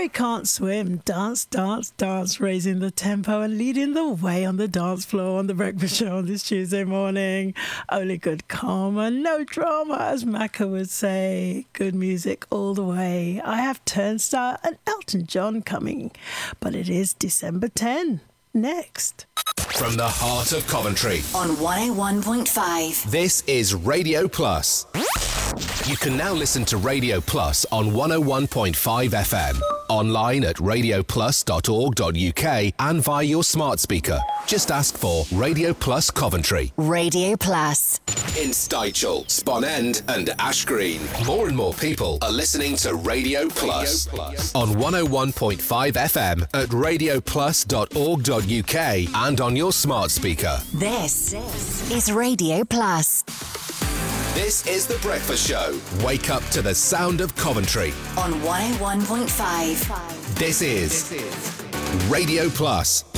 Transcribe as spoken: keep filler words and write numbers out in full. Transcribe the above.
I can't swim. Dance, dance, dance, raising the tempo and leading the way on the dance floor on the breakfast show on this Tuesday morning. Only good karma, no drama, as Macca would say. Good music all the way. I have Turnstile and Elton John coming, but it is December tenth. Next. From the heart of Coventry. On one oh one point five. This is Radio Plus. You can now listen to Radio Plus on one oh one point five F M. Online at radio plus dot org dot U K and via your smart speaker. Just ask for Radio Plus Coventry. Radio Plus. In Stychel, Spon End and Ash Green, more and more people are listening to Radio Plus. Radio Plus. On one oh one point five F M at radio plus dot org dot U K and on your smart speaker. This is Radio Plus. This is The Breakfast Show. Wake up to the sound of Coventry. On one oh one point five. This is Radio Plus.